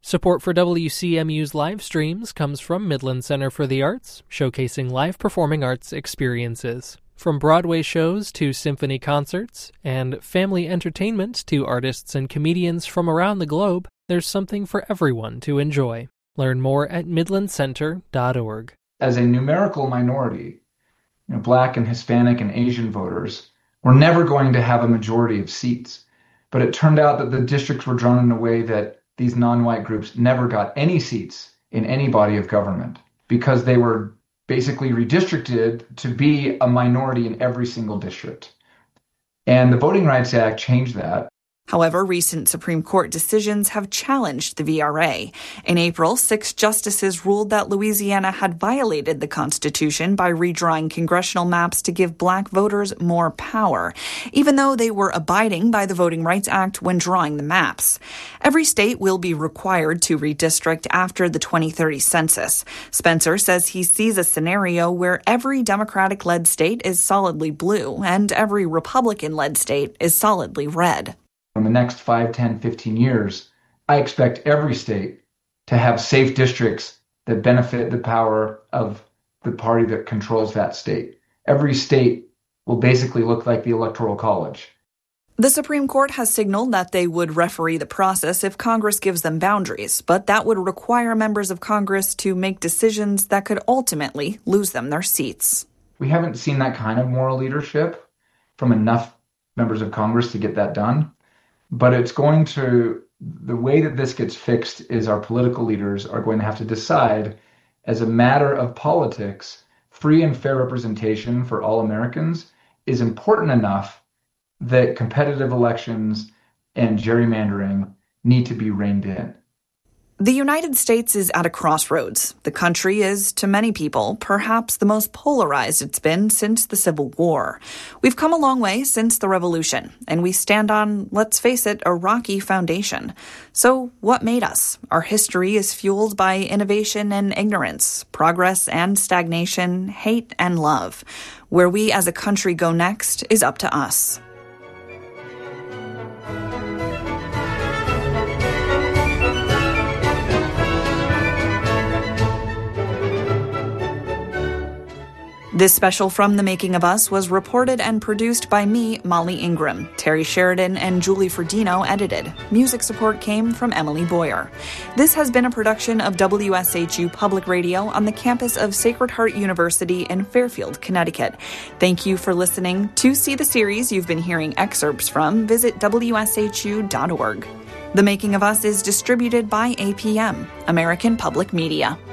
Support for WCMU's live streams comes from Midland Center for the Arts, showcasing live performing arts experiences. From Broadway shows to symphony concerts, and family entertainment to artists and comedians from around the globe, there's something for everyone to enjoy. Learn more at midlandcenter.org. As a numerical minority, Black and Hispanic and Asian voters, were never going to have a majority of seats. But it turned out that the districts were drawn in a way that these non-white groups never got any seats in any body of government because they were basically redistricted to be a minority in every single district. And the Voting Rights Act changed that. However, recent Supreme Court decisions have challenged the VRA. In April, 6 justices ruled that Louisiana had violated the Constitution by redrawing congressional maps to give Black voters more power, even though they were abiding by the Voting Rights Act when drawing the maps. Every state will be required to redistrict after the 2030 census. Spencer says he sees a scenario where every Democratic-led state is solidly blue and every Republican-led state is solidly red. In the next 5, 10, 15 years, I expect every state to have safe districts that benefit the power of the party that controls that state. Every state will basically look like the Electoral College. The Supreme Court has signaled that they would referee the process if Congress gives them boundaries, but that would require members of Congress to make decisions that could ultimately lose them their seats. We haven't seen that kind of moral leadership from enough members of Congress to get that done. But the way that this gets fixed is our political leaders are going to have to decide, as a matter of politics, free and fair representation for all Americans is important enough that competitive elections and gerrymandering need to be reined in. The United States is at a crossroads. The country is, to many people, perhaps the most polarized it's been since the Civil War. We've come a long way since the Revolution, and we stand on, let's face it, a rocky foundation. So what made us? Our history is fueled by innovation and ignorance, progress and stagnation, hate and love. Where we as a country go next is up to us. This special from The Making of Us was reported and produced by me, Molly Ingram. Terry Sheridan and Julie Ferdino edited. Music support came from Emily Boyer. This has been a production of WSHU Public Radio on the campus of Sacred Heart University in Fairfield, Connecticut. Thank you for listening. To see the series you've been hearing excerpts from, visit WSHU.org. The Making of Us is distributed by APM, American Public Media.